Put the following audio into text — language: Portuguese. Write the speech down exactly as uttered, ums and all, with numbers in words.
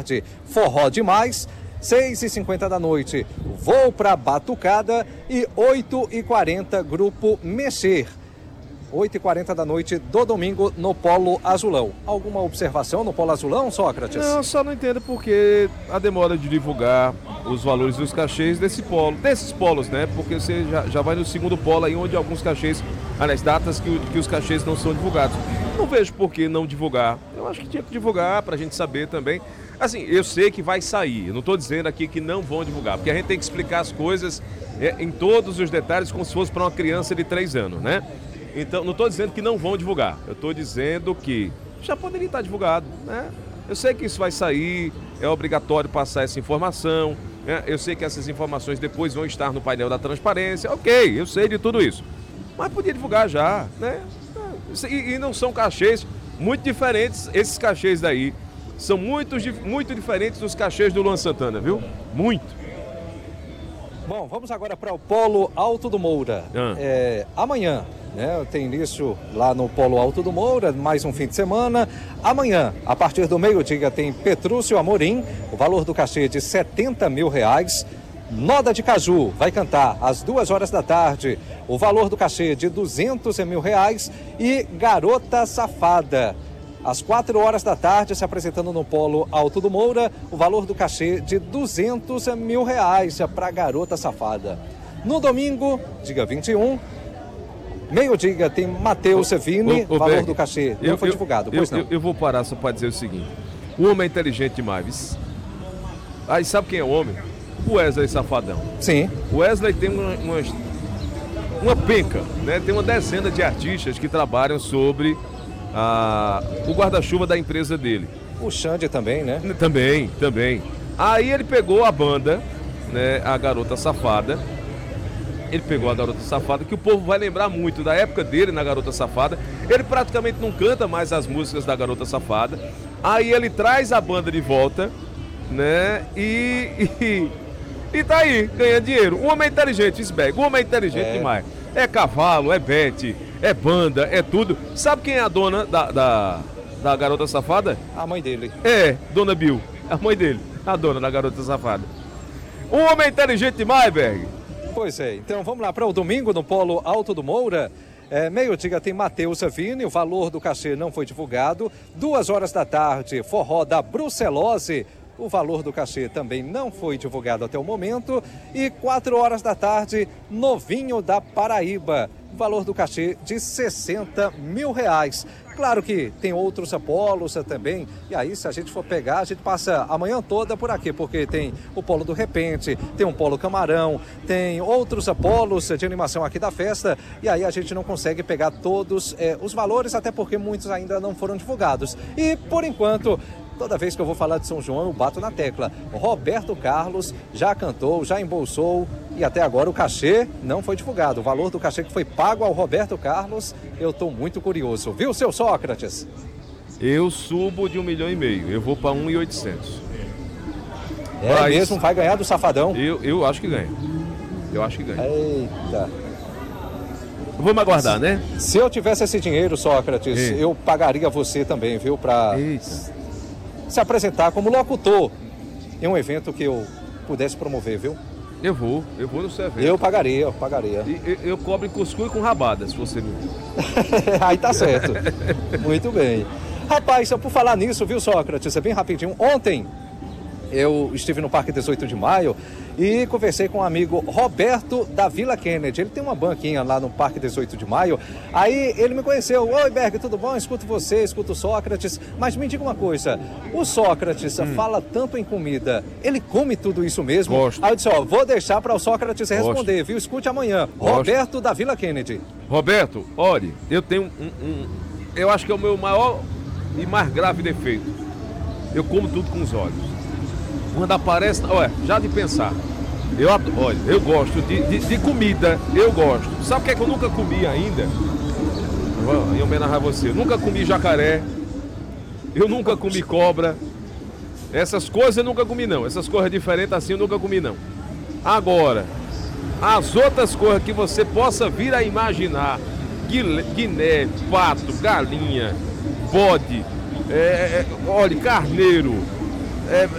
tarde, Forró Demais. seis e cinquenta da noite, Vou pra Batucada. E oito e quarenta, Grupo Mexer. oito e quarenta da noite do domingo no Polo Azulão. Alguma observação no Polo Azulão, Sócrates? Não, só não entendo porque a demora de divulgar os valores dos cachês desse polo, desses polos, né? Porque você já, já vai no segundo polo aí onde alguns cachês, aliás, datas que, que os cachês não são divulgados. Não vejo por que não divulgar. Eu acho que tinha que divulgar pra gente saber também. Assim, eu sei que vai sair, eu não estou dizendo aqui que não vão divulgar, porque a gente tem que explicar as coisas é, em todos os detalhes como se fosse para uma criança de três anos, né? Então, não estou dizendo que não vão divulgar, eu estou dizendo que já poderia estar divulgado, né? Eu sei que isso vai sair, é obrigatório passar essa informação, né? Eu sei que essas informações depois vão estar no painel da transparência, ok, eu sei de tudo isso, mas podia divulgar já, né? E, e não são cachês muito diferentes, esses cachês daí. São muito, muito diferentes dos cachês do Luan Santana, viu? Muito. Bom, vamos agora para o Polo Alto do Moura. Ah. É, amanhã, né, tem início lá no Polo Alto do Moura, mais um fim de semana. Amanhã, a partir do meio-dia, tem Petrúcio Amorim, o valor do cachê de setenta mil reais. Noda de Caju vai cantar às duas horas da tarde, o valor do cachê de duzentos mil reais. E Garota Safada, às quatro horas da tarde, se apresentando no Polo Alto do Moura, o valor do cachê de duzentos mil reais para Garota Safada. No domingo, dia vinte e um, meio-dia, tem Matheus Vini, o valor Berg, do cachê não eu, foi eu, divulgado, pois eu, não. Eu, eu vou parar só para dizer o seguinte, o homem é inteligente demais. Aí sabe quem é o homem? O Wesley Safadão. Sim. O Wesley tem uma, uma, uma penca, né? Tem uma dezena de artistas que trabalham sobre Ah, o guarda-chuva da empresa dele. O Xande também, né? Também, também. Aí ele pegou a banda, né, a Garota Safada. Ele pegou a Garota Safada, que o povo vai lembrar muito da época dele na Garota Safada. Ele praticamente não canta mais as músicas da Garota Safada. Aí ele traz a banda de volta, né? E, e, e tá aí, ganhando dinheiro. O homem é inteligente, Isberg. O homem é inteligente é. demais. É cavalo, é Bete, é banda, é tudo. Sabe quem é a dona da, da, da Garota Safada? A mãe dele. É, Dona Bill, a mãe dele, a dona da Garota Safada. O homem é inteligente demais, Berg. Pois é, então vamos lá para o domingo no Polo Alto do Moura. É, meio-dia tem Matheus Vini, o valor do cachê não foi divulgado. Duas horas da tarde, Forró da Brucelose. O valor do cachê também não foi divulgado até o momento. E quatro horas da tarde, Novinho da Paraíba. O valor do cachê de sessenta mil reais. Claro que tem outros polos também. E aí, se a gente for pegar, a gente passa a manhã toda por aqui. Porque tem o Polo do Repente, tem um Polo Camarão, tem outros polos de animação aqui da festa. E aí a gente não consegue pegar todos é, os valores, até porque muitos ainda não foram divulgados. E, por enquanto, toda vez que eu vou falar de São João, eu bato na tecla. O Roberto Carlos já cantou, já embolsou e até agora o cachê não foi divulgado. O valor do cachê que foi pago ao Roberto Carlos, eu estou muito curioso. Viu, seu Sócrates? Eu subo de um milhão e meio. Eu vou para um e oitocentos. É Mas mesmo? Vai ganhar do Safadão? Eu, eu acho que ganha. Eu acho que ganha. Eita. Vamos aguardar, né? Se eu tivesse esse dinheiro, Sócrates, Ei. eu pagaria você também, viu? Para se apresentar como locutor em um evento que eu pudesse promover, viu? Eu vou, eu vou no seu evento. Eu pagaria, eu pagaria. E, eu, eu cobro em cuscuz com rabada, se você me... Aí tá certo. Muito bem. Rapaz, por falar nisso, viu, Sócrates? É bem rapidinho. Ontem eu estive no Parque dezoito de maio e conversei com um amigo Roberto da Vila Kennedy. Ele tem uma banquinha lá no Parque dezoito de maio. Aí ele me conheceu. Oi, Berg, tudo bom? Escuto você, escuto o Sócrates. Mas me diga uma coisa. O Sócrates hum. fala tanto em comida. Ele come tudo isso mesmo? Gosto. Aí eu disse, ó, vou deixar para o Sócrates responder, Gosto. viu? Escute amanhã. Gosto. Roberto da Vila Kennedy. Roberto, olhe, eu tenho um, um... Eu acho que é o meu maior e mais grave defeito. Eu como tudo com os olhos. Quando aparece, olha, já de pensar, eu, olha, eu gosto de, de, de comida, eu gosto. Sabe o que é que eu nunca comi ainda? Em homenagem a você, eu nunca comi jacaré, eu nunca comi cobra, essas coisas eu nunca comi não, essas coisas diferentes assim eu nunca comi não. Agora, as outras coisas que você possa vir a imaginar, guiné, pato, galinha, bode, é, é, olha, carneiro, é,